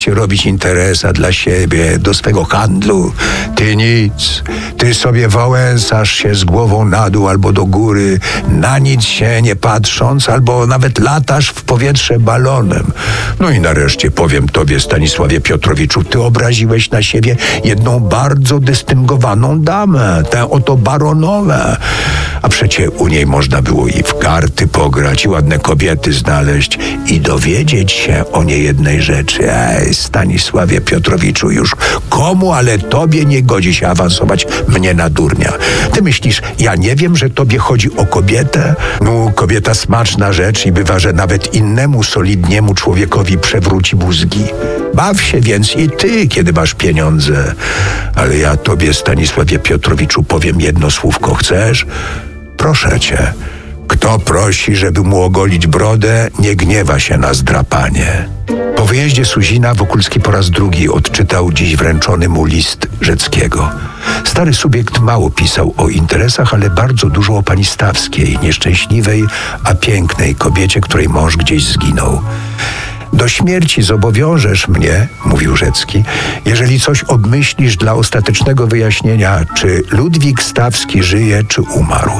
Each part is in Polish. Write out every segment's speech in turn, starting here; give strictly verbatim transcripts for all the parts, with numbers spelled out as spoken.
robić interesa dla siebie, do swego handlu. Ty nic. Ty sobie wałęsasz się z głową na dół albo do góry, na nic się nie patrząc, albo nawet latasz w powietrze balonem. No i nareszcie powiem tobie, Stanisławie Piotrowiczu, ty obraziłeś na siebie jedną bardzo dystyngowaną damę, tę oto baronowę. A przecie u niej można było i w karty pograć, i ładne kobiety znaleźć, i dowiedzieć się o niejednej rzeczy. Ej, Stanisławie Piotrowiczu, już komu, ale tobie nie godzi się awansować mnie na durnia. Ty myślisz, ja nie wiem, że tobie chodzi o kobietę? No, kobieta smaczna rzecz i bywa, że nawet innemu solidniemu człowiekowi przewróci mózgi. Baw się więc i ty, kiedy masz pieniądze. Ale ja tobie, Stanisławie Piotrowiczu, powiem jedno słówko. Chcesz? Proszę cię. Kto prosi, żeby mu ogolić brodę, nie gniewa się na zdrapanie. Po wyjeździe Suzina Wokulski po raz drugi odczytał dziś wręczony mu list Rzeckiego. Stary subiekt mało pisał o interesach, ale bardzo dużo o pani Stawskiej, nieszczęśliwej, a pięknej kobiecie, której mąż gdzieś zginął. Do śmierci zobowiążesz mnie, mówił Rzecki, jeżeli coś obmyślisz dla ostatecznego wyjaśnienia, czy Ludwik Stawski żyje, czy umarł.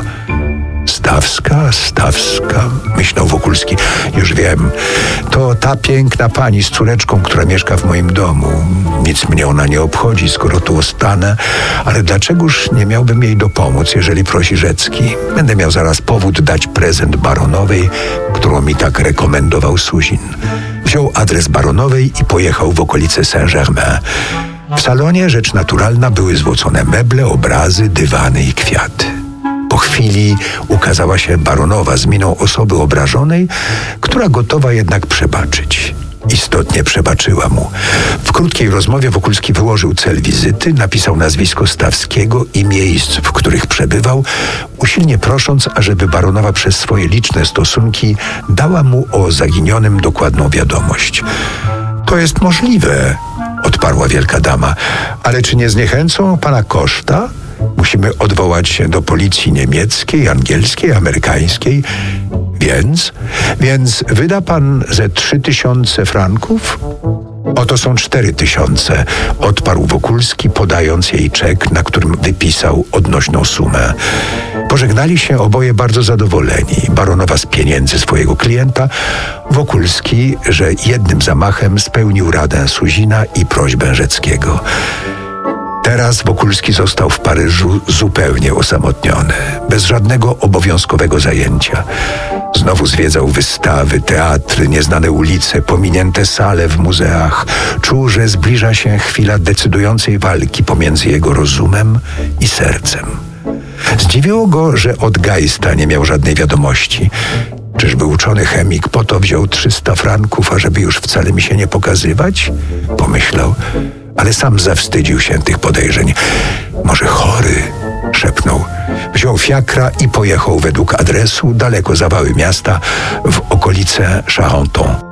Stawska, Stawska, myślał Wokulski. Już wiem, to ta piękna pani z córeczką, która mieszka w moim domu. Nic mnie ona nie obchodzi, skoro tu ostanę, ale dlaczegoż nie miałbym jej dopomóc, jeżeli prosi Rzecki? Będę miał zaraz powód dać prezent baronowej, którą mi tak rekomendował Suzin. Wziął adres baronowej i pojechał w okolice Saint-Germain. W salonie, rzecz naturalna, były złocone meble, obrazy, dywany i kwiaty. Po chwili ukazała się baronowa z miną osoby obrażonej, która gotowa jednak przebaczyć. Istotnie przebaczyła mu. W krótkiej rozmowie Wokulski wyłożył cel wizyty, napisał nazwisko Stawskiego i miejsc, w których przebywał, usilnie prosząc, ażeby baronowa przez swoje liczne stosunki dała mu o zaginionym dokładną wiadomość. To jest możliwe, odparła wielka dama, ale czy nie zniechęcą pana koszta? Musimy odwołać się do policji niemieckiej, angielskiej, amerykańskiej. Więc? Więc wyda pan ze trzy tysiące franków? Oto są cztery tysiące, odparł Wokulski, podając jej czek, na którym wypisał odnośną sumę. Pożegnali się oboje bardzo zadowoleni. Baronowa z pieniędzy swojego klienta, Wokulski, że jednym zamachem spełnił radę Suzina i prośbę Rzeckiego. Teraz Wokulski został w Paryżu zupełnie osamotniony, bez żadnego obowiązkowego zajęcia. Znowu zwiedzał wystawy, teatry, nieznane ulice, pominięte sale w muzeach. Czuł, że zbliża się chwila decydującej walki pomiędzy jego rozumem i sercem. Zdziwiło go, że od Geista nie miał żadnej wiadomości. Czyżby uczony chemik po to wziął trzysta franków, ażeby już wcale mi się nie pokazywać? Pomyślał, ale sam zawstydził się tych podejrzeń. Może chory? Szepnął. Wziął fiakra i pojechał według adresu daleko za wały miasta w okolice Charenton.